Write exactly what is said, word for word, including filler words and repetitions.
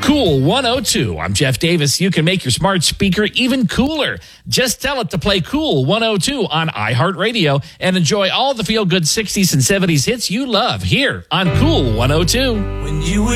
Cool one oh two. I'm Jeff Davis. You can make your smart speaker even cooler. Just tell it to play Cool one oh two on iHeartRadio and enjoy all the feel-good sixties and seventies hits you love here on Cool one oh two. When you